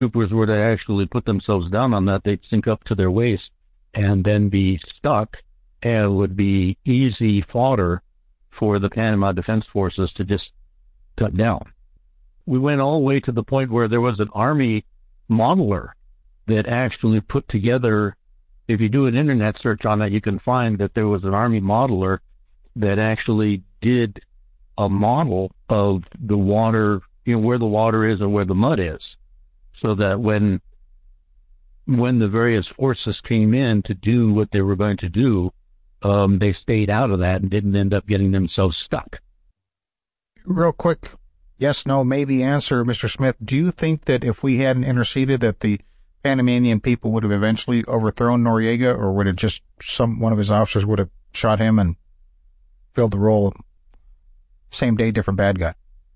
troopers were to actually put themselves down on that, they'd sink up to their waist and then be stuck and would be easy fodder for the Panama Defense Forces to just cut down. We went all the way to the point where there was an Army modeler that actually put together, if you do an internet search on it, you can find that there was an Army modeler that actually did a model of the water, where the water is and where the mud is, so that when the various forces came in to do what they were going to do, they stayed out of that and didn't end up getting themselves stuck. Real quick, yes, no, maybe answer, Mr. Smith. Do you think that if we hadn't interceded that the Panamanian people would have eventually overthrown Noriega, or would it just one of his officers would have shot him and filled the role? Same day, different bad guy.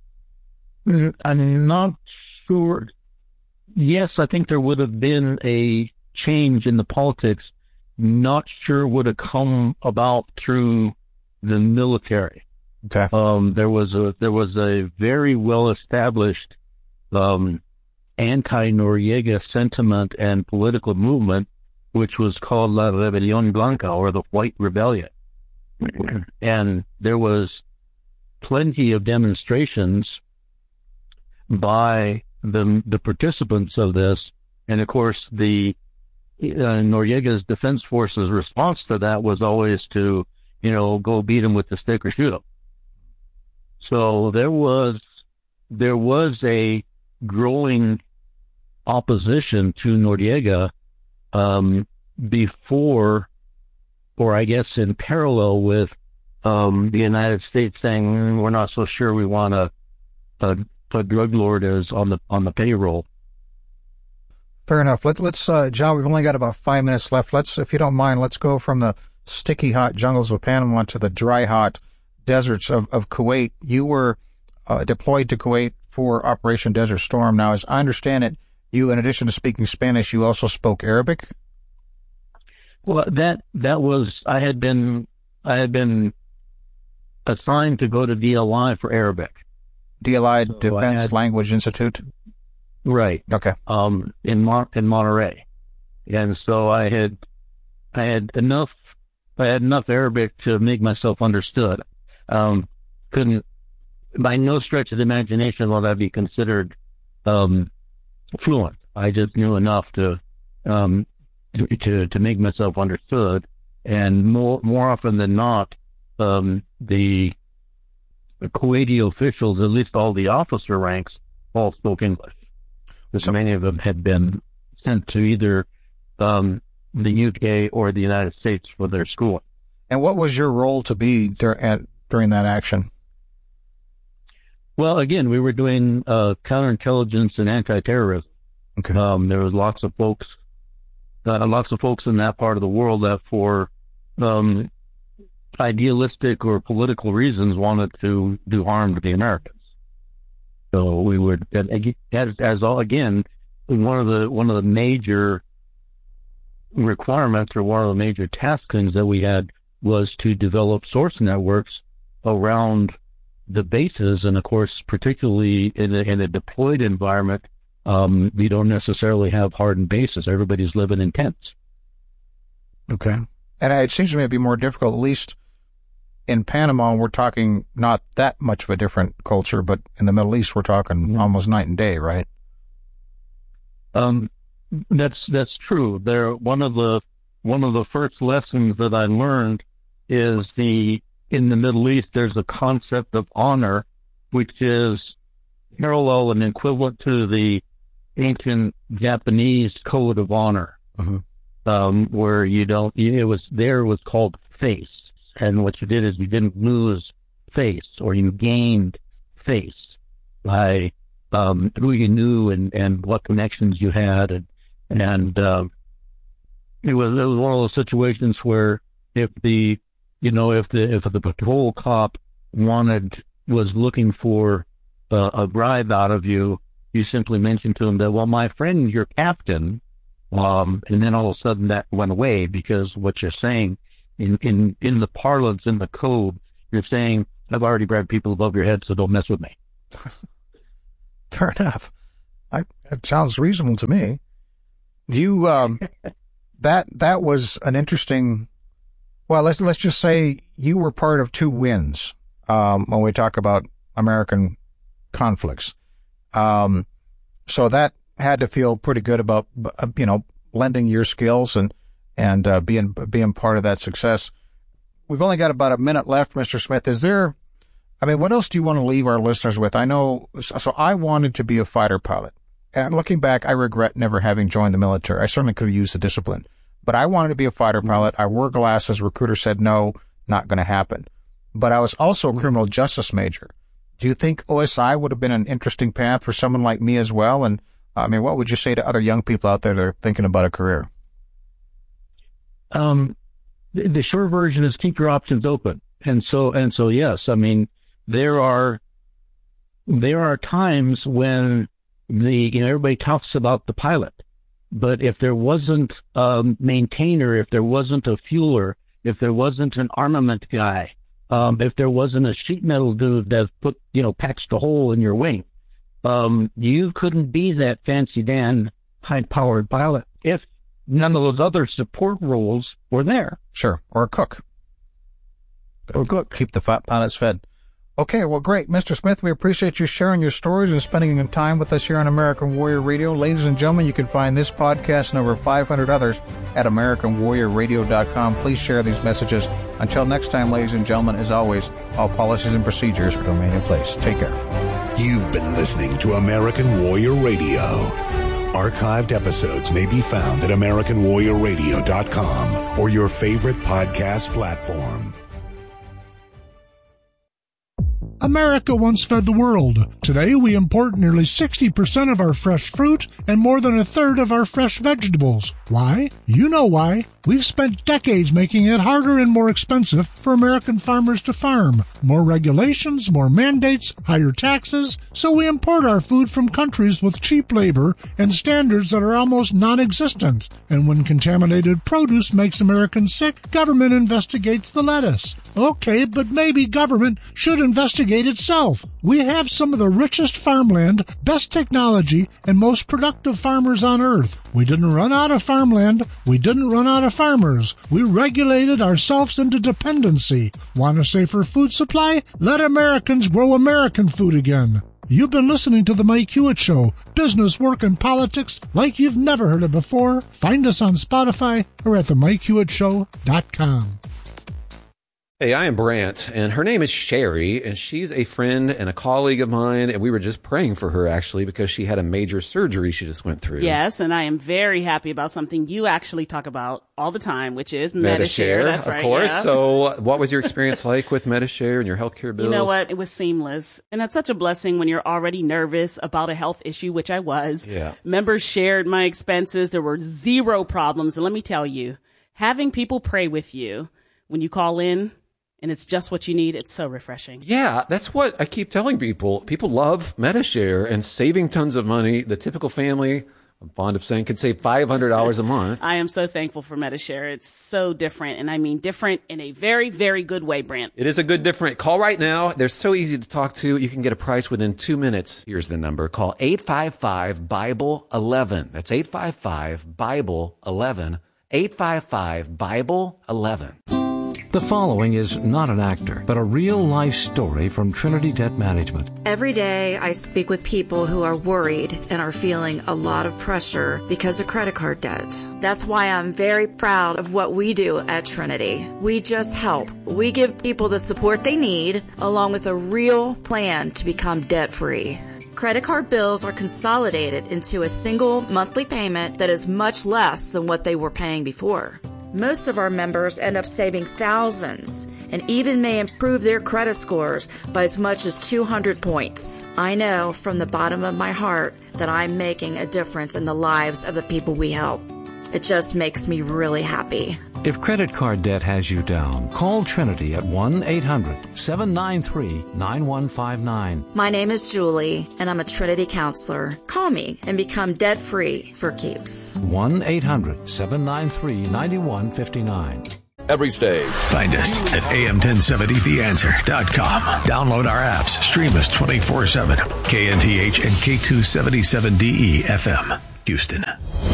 I'm not sure. Yes, I think there would have been a change in the politics. Not sure would have come about through the military. Okay. There was a very well established anti-Noriega sentiment and political movement, which was called La Rebelión Blanca, or the White Rebellion. And there was plenty of demonstrations by the participants of this. And of course, the Noriega's defense forces' response to that was always to, go beat him with the stick or shoot him. So there was a growing opposition to Noriega before, or I guess in parallel with the United States saying we're not so sure we want a drug lord is on the payroll. Fair enough. Let's John, we've only got about 5 minutes left. If you don't mind, let's go from the sticky hot jungles of Panama to the dry hot deserts of Kuwait. You were deployed to Kuwait for Operation Desert Storm. Now, as I understand it, you, in addition to speaking Spanish, you also spoke Arabic? Well, that was, I had been assigned to go to DLI for Arabic. DLI, so Defense Language Institute? Right. Okay. In Monterey. And so I had enough Arabic to make myself understood. Couldn't, by no stretch of the imagination will that be considered fluent. I just knew enough to make myself understood, and more often than not, the Kuwaiti officials, at least all the officer ranks, all spoke English. Because many of them had been sent to either the UK or the United States for their schooling. And what was your role to be during that action? Well, again, we were doing counterintelligence and anti-terrorism. Okay. There was lots of folks in that part of the world that, for idealistic or political reasons, wanted to do harm to the Americans. So we would, again, one of the major requirements, or one of the major taskings that we had, was to develop source networks around the bases. And of course, particularly in a deployed environment, we don't necessarily have hardened bases. Everybody's living in tents. Okay. And it seems to me it'd be more difficult, at least in Panama. We're talking not that much of a different culture, but in the Middle East, we're talking almost night and day, right? That's true. One of the first lessons that I learned is in the Middle East, there's a concept of honor, which is parallel and equivalent to the ancient Japanese code of honor, where it was called face. And what you did is you didn't lose face, or you gained face by who you knew and what connections you had. And it was one of those situations where if the patrol cop was looking for a bribe out of you, you simply mentioned to him that, well, my friend, your captain, and then all of a sudden that went away, because what you're saying in the parlance, in the code, you're saying, I've already bribed people above your head, so don't mess with me. Fair enough. It sounds reasonable to me. You, that was an interesting, well, let's just say you were part of two wins, when we talk about American conflicts. So that had to feel pretty good about, lending your skills and being part of that success. We've only got about a minute left, Mr. Smith. What else do you want to leave our listeners with? I know, so I wanted to be a fighter pilot. And looking back, I regret never having joined the military. I certainly could have used the discipline. But I wanted to be a fighter pilot. I wore glasses. Recruiter said, no, not going to happen. But I was also a criminal justice major. Do you think OSI would have been an interesting path for someone like me as well? And, what would you say to other young people out there that are thinking about a career? The short version is keep your options open. And so yes, there are times when everybody talks about the pilot, but if there wasn't a maintainer, if there wasn't a fueler, if there wasn't an armament guy, if there wasn't a sheet metal dude that patched a hole in your wing, you couldn't be that fancy Dan high-powered pilot if none of those other support roles were there. Sure. Or a cook. Keep the pilots fed. Okay, well, great. Mr. Smith, we appreciate you sharing your stories and spending time with us here on American Warrior Radio. Ladies and gentlemen, you can find this podcast and over 500 others at AmericanWarriorRadio.com. Please share these messages. Until next time, ladies and gentlemen, as always, all policies and procedures remain in place. Take care. You've been listening to American Warrior Radio. Archived episodes may be found at AmericanWarriorRadio.com or your favorite podcast platform. America once fed the world. Today, we import nearly 60% of our fresh fruit and more than a third of our fresh vegetables. Why? You know why. We've spent decades making it harder and more expensive for American farmers to farm. More regulations, more mandates, higher taxes, so we import our food from countries with cheap labor and standards that are almost non-existent. And when contaminated produce makes Americans sick, government investigates the lettuce. Okay, but maybe government should investigate itself. We have some of the richest farmland, best technology, and most productive farmers on earth. We didn't run out of farmland. We didn't run out of farmers. We regulated ourselves into dependency. Want a safer food supply? Let Americans grow American food again. You've been listening to The Mike Hewitt Show. Business, work, and politics like you've never heard it before. Find us on Spotify or at themikehewittShow.com. Hey, I am Brant, and her name is Sherry, and she's a friend and a colleague of mine, and we were just praying for her, actually, because she had a major surgery she just went through. Yes, and I am very happy about something you actually talk about all the time, which is Medi-Share. That's right, of course. Yeah. So what was your experience like with Medi-Share and your healthcare bills? You know what? It was seamless, and that's such a blessing when you're already nervous about a health issue, which I was. Yeah. Members shared my expenses. There were zero problems, and let me tell you, having people pray with you when you call in, and it's just what you need. It's so refreshing. Yeah, that's what I keep telling people. People love Medi-Share and saving tons of money. The typical family, I'm fond of saying, can save $500 a month. I am so thankful for Medi-Share. It's so different, and I mean different in a very, very good way, Brant. It is a good different. Call right now. They're so easy to talk to. You can get a price within 2 minutes. Here's the number. Call 855-BIBLE-11. That's 855-BIBLE-11. 855-BIBLE-11. The following is not an actor, but a real-life story from Trinity Debt Management. Every day I speak with people who are worried and are feeling a lot of pressure because of credit card debt. That's why I'm very proud of what we do at Trinity. We just help. We give people the support they need, along with a real plan to become debt-free. Credit card bills are consolidated into a single monthly payment that is much less than what they were paying before. Most of our members end up saving thousands and even may improve their credit scores by as much as 200 points. I know from the bottom of my heart that I'm making a difference in the lives of the people we help. It just makes me really happy. If credit card debt has you down, call Trinity at 1-800-793-9159. My name is Julie, and I'm a Trinity counselor. Call me and become debt-free for keeps. 1-800-793-9159. every stage. Find us at am1070theanswer.com. Download our apps. Stream us 24/7. KNTH and K277DE FM, Houston.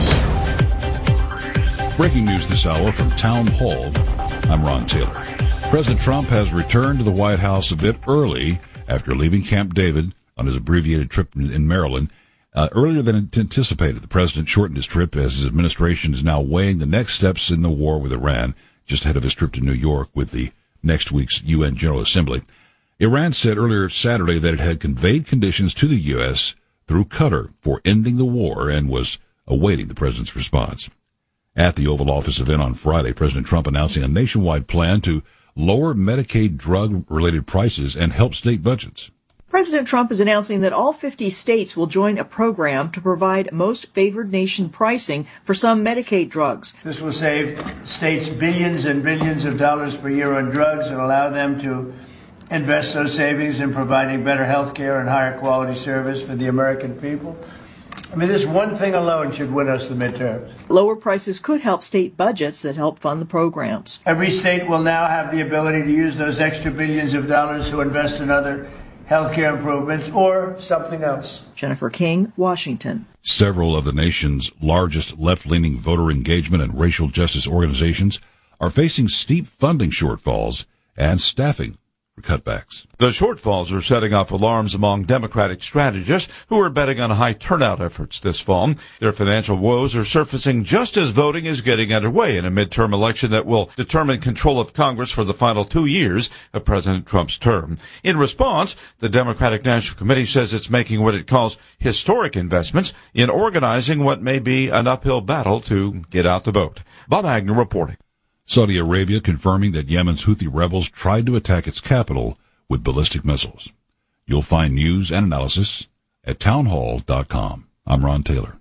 Breaking news this hour from Town Hall. I'm Ron Taylor. President Trump has returned to the White House a bit early after leaving Camp David on his abbreviated trip in Maryland. Earlier than anticipated, the president shortened his trip as his administration is now weighing the next steps in the war with Iran, just ahead of his trip to New York with the next week's UN General Assembly. Iran said earlier Saturday that it had conveyed conditions to the U.S. through Qatar for ending the war and was awaiting the president's response. At the Oval Office event on Friday, President Trump announcing a nationwide plan to lower Medicaid drug-related prices and help state budgets. President Trump is announcing that all 50 states will join a program to provide most favored nation pricing for some Medicaid drugs. This will save states billions and billions of dollars per year on drugs and allow them to invest those savings in providing better health care and higher quality service for the American people. I mean, this one thing alone should win us the midterms. Lower prices could help state budgets that help fund the programs. Every state will now have the ability to use those extra billions of dollars to invest in other healthcare improvements or something else. Jennifer King, Washington. Several of the nation's largest left-leaning voter engagement and racial justice organizations are facing steep funding shortfalls and staffing cutbacks. The shortfalls are setting off alarms among Democratic strategists who are betting on high turnout efforts this fall. Their financial woes are surfacing just as voting is getting underway in a midterm election that will determine control of Congress for the final 2 years of President Trump's term. In response, the Democratic National Committee says it's making what it calls historic investments in organizing what may be an uphill battle to get out the vote. Bob Agnew reporting. Saudi Arabia confirming that Yemen's Houthi rebels tried to attack its capital with ballistic missiles. You'll find news and analysis at townhall.com. I'm Ron Taylor.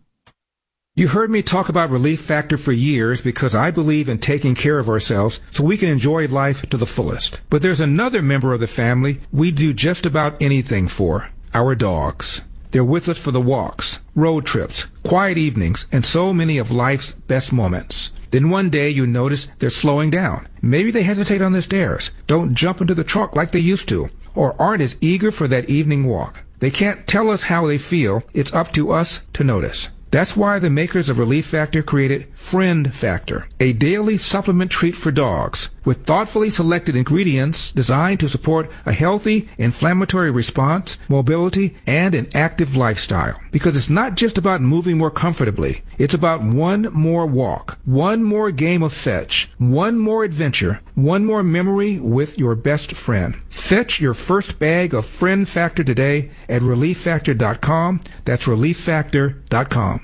You heard me talk about Relief Factor for years because I believe in taking care of ourselves so we can enjoy life to the fullest. But there's another member of the family we do just about anything for, our dogs. They're with us for the walks, road trips, quiet evenings, and so many of life's best moments. Then one day you notice they're slowing down. Maybe they hesitate on the stairs, don't jump into the trunk like they used to, or aren't as eager for that evening walk. They can't tell us how they feel. It's up to us to notice. That's why the makers of Relief Factor created Friend Factor, a daily supplement treat for dogs with thoughtfully selected ingredients designed to support a healthy inflammatory response, mobility, and an active lifestyle. Because it's not just about moving more comfortably. It's about one more walk, one more game of fetch, one more adventure, one more memory with your best friend. Fetch your first bag of Friend Factor today at ReliefFactor.com. That's ReliefFactor.com.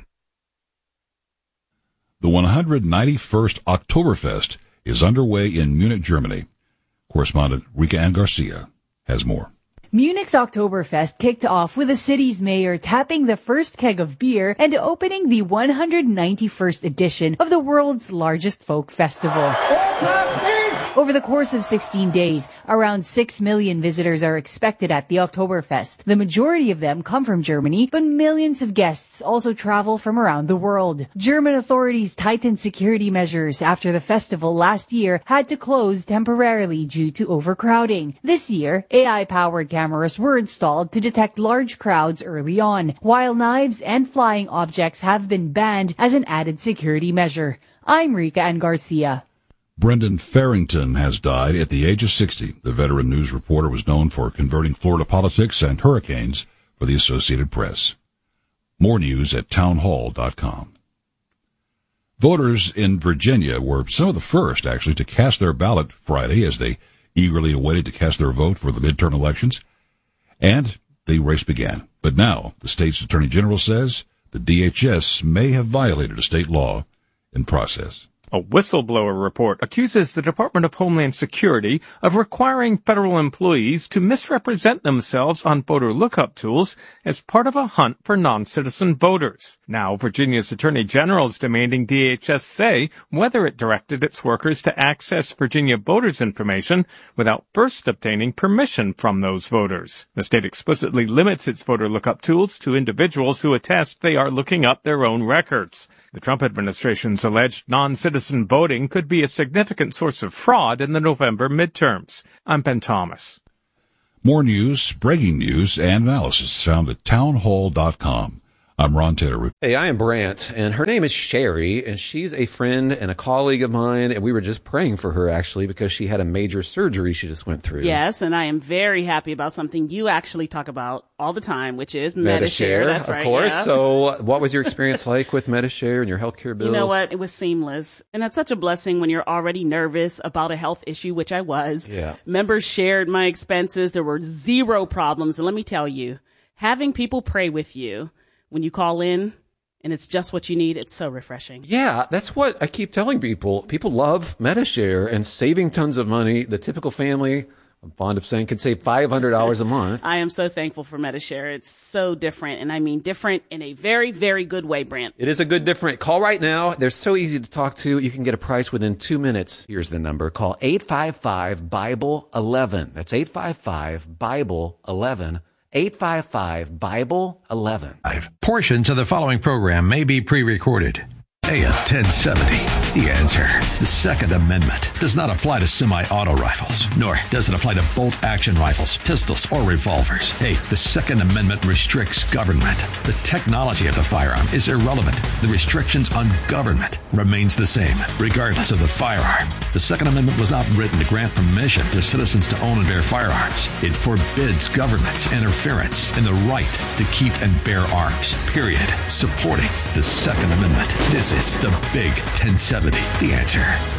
The 191st Oktoberfest is underway in Munich, Germany. Correspondent Rika Ann Garcia has more. Munich's Oktoberfest kicked off with the city's mayor tapping the first keg of beer and opening the 191st edition of the world's largest folk festival. Over the course of 16 days, around 6 million visitors are expected at the Oktoberfest. The majority of them come from Germany, but millions of guests also travel from around the world. German authorities tightened security measures after the festival last year had to close temporarily due to overcrowding. This year, AI-powered cameras were installed to detect large crowds early on, while knives and flying objects have been banned as an added security measure. I'm Rika Ann Garcia. Brendan Farrington has died at the age of 60. The veteran news reporter was known for converting Florida politics and hurricanes for the Associated Press. More news at townhall.com. Voters in Virginia were some of the first, actually, to cast their ballot Friday as they eagerly awaited to cast their vote for the midterm elections. And the race began. But now the state's attorney general says the DHS may have violated a state law in process. A whistleblower report accuses the Department of Homeland Security of requiring federal employees to misrepresent themselves on voter lookup tools as part of a hunt for non-citizen voters. Now, Virginia's Attorney General is demanding DHS say whether it directed its workers to access Virginia voters' information without first obtaining permission from those voters. The state explicitly limits its voter lookup tools to individuals who attest they are looking up their own records. The Trump administration's alleged non-citizen non-citizen voting could be a significant source of fraud in the November midterms. I'm Ben Thomas. More news, breaking news, and analysis found at townhall.com. I'm Ron Taylor. Hey, I am Brant, and her name is Sherry, and she's a friend and a colleague of mine, and we were just praying for her, actually, because she had a major surgery she just went through. Yes, and I am very happy about something you actually talk about all the time, which is Medi-Share. That's right, of course. Yeah. So what was your experience like with Medi-Share and your healthcare bills? You know what? It was seamless. And that's such a blessing when you're already nervous about a health issue, which I was. Yeah. Members shared my expenses. There were zero problems. And let me tell you, having people pray with you when you call in and it's just what you need, it's so refreshing. Yeah, that's what I keep telling people. People love Medi-Share and saving tons of money. The typical family, I'm fond of saying, can save $500 a month. I am so thankful for Medi-Share. It's so different, and I mean different in a very, very good way, Brant. It is a good different. Call right now. They're so easy to talk to. You can get a price within 2 minutes. Here's the number. Call 855-BIBLE-11. That's 855-BIBLE-11. 855-BIBLE-11. Portions of the following program may be pre-recorded. AM 1070, The Answer. The Second Amendment does not apply to semi-auto rifles, nor does it apply to bolt-action rifles, pistols, or revolvers. Hey, the Second Amendment restricts government. The technology of the firearm is irrelevant. The restrictions on government remains the same, regardless of the firearm. The Second Amendment was not written to grant permission to citizens to own and bear firearms. It forbids government's interference in the right to keep and bear arms, period. Supporting the Second Amendment. This is the Big 1070, The Answer.